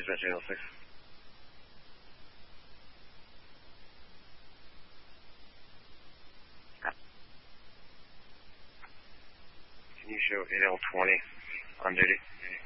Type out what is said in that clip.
dispatch 806. Can you show 8L20 on duty?